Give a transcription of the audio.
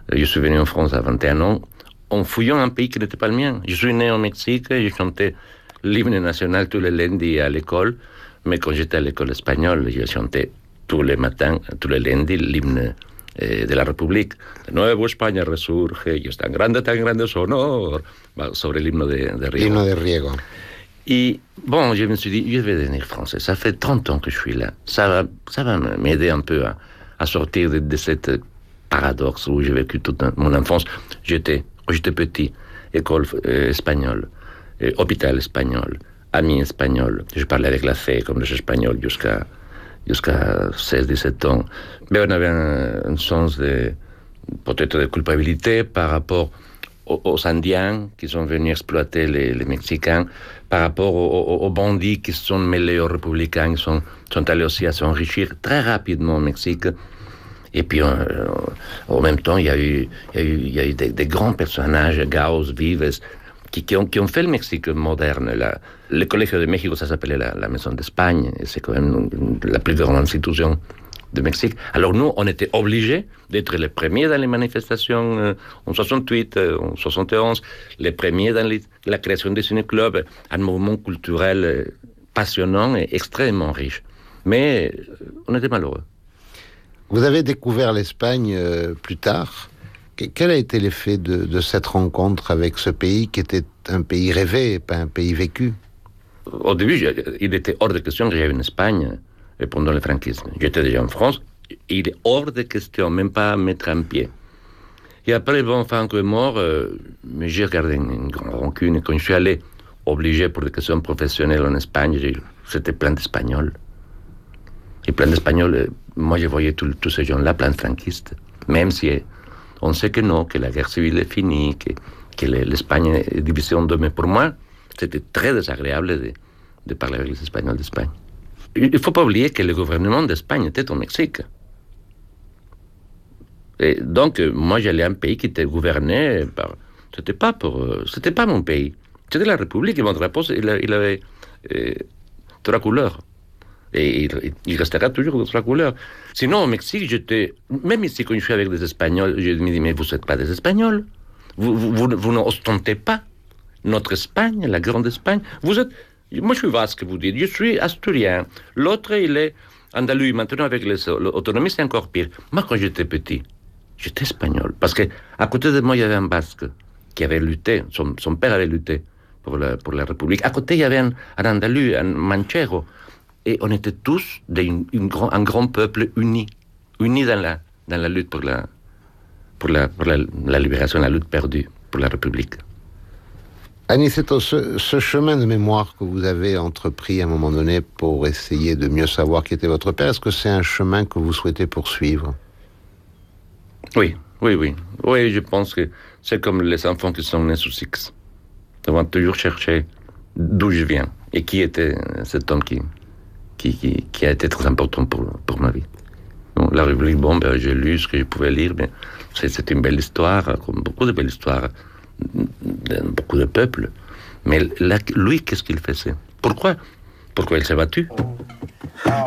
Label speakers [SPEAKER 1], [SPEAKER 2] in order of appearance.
[SPEAKER 1] Je suis venu en France à 21 ans, en fouillant un pays qui n'était pas le mien. Je suis né au Mexique, je chantais l'hymne national tous les lundis à l'école, mais quand j'étais à l'école espagnole, je chantais tous les matins, tous les lundis, l'hymne de la République. De nuevo España resurge, y es tan grande su honor, sobre el himno de Riego.
[SPEAKER 2] L'hymne de Riego.
[SPEAKER 1] Et bon, je me suis dit, je vais devenir français. Ça fait 30 ans que je suis là. Ça va m'aider un peu à sortir de cette paradoxe où j'ai vécu toute mon enfance. J'étais petit, école espagnole, hôpital espagnol, amis espagnols. Je parlais avec la fée comme les Espagnols jusqu'à 16-17 ans. Mais on avait un sens peut-être de culpabilité par rapport aux Indiens qui sont venus exploiter les Mexicains, par rapport aux bandits qui sont mêlés aux républicains, qui sont allés aussi à s'enrichir très rapidement au Mexique. Et puis, en même temps, il y a eu des grands personnages, Gauss, Vives, qui ont fait le Mexique moderne. Le Colegio de México, ça s'appelait la Maison d'Espagne, et c'est quand même la plus grande institution de Mexique. Alors nous, on était obligés d'être les premiers dans les manifestations en 68, en 71, les premiers dans la création des ciné-clubs, un mouvement culturel passionnant et extrêmement riche. Mais on était malheureux.
[SPEAKER 2] Vous avez découvert l'Espagne plus tard. Quel a été l'effet de cette rencontre avec ce pays qui était un pays rêvé, pas un pays vécu?
[SPEAKER 1] Au début, il était hors de question que j'aille en Espagne pendant le franquisme. J'étais déjà en France. Il est hors de question, même pas mettre un pied. Et après, bon, Franco est mort, mais j'ai gardé une grande rancune. Et quand je suis allé, obligé pour des questions professionnelles en Espagne, c'était plein d'Espagnols. Et plein d'Espagnols, moi je voyais tous ces gens-là, plein de franquistes. Même si on sait que non, que la guerre civile est finie, que l'Espagne est divisée en deux. Mais pour moi, c'était très désagréable de parler avec les Espagnols d'Espagne. Il ne faut pas oublier que le gouvernement d'Espagne était au Mexique. Et donc, moi, j'allais à un pays qui était gouverné par... C'était pas mon pays. C'était la République et mon drapeau, il avait 3 couleurs. Et il restera toujours de 3 couleurs. Sinon, au Mexique, même ici, quand je suis avec des Espagnols, je me dis, mais vous n'êtes pas des Espagnols. Vous n'ostentez pas notre Espagne, la grande Espagne. Moi, je suis basque, vous dites. Je suis asturien. L'autre, il est andalou. Maintenant, avec l'autonomie, c'est encore pire. Moi, quand j'étais petit, j'étais espagnol. Parce qu'à côté de moi, il y avait un basque qui avait lutté. Son père avait lutté pour la République. À côté, il y avait un andalou, un manchego. Et on était tous un grand peuple unis dans la lutte pour la libération, la lutte perdue pour la République.
[SPEAKER 2] Aniceto, ce chemin de mémoire que vous avez entrepris à un moment donné pour essayer de mieux savoir qui était votre père, est-ce que c'est un chemin que vous souhaitez poursuivre?
[SPEAKER 1] Oui, je pense que c'est comme les enfants qui sont nés sous X. Ils vont toujours chercher d'où je viens et qui était cet homme qui a été très important pour ma vie. Bon, la République, j'ai lu ce que je pouvais lire, mais c'est une belle histoire, comme beaucoup de belles histoires, de beaucoup de peuples. Mais là, lui, qu'est-ce qu'il faisait? Pourquoi il s'est battu?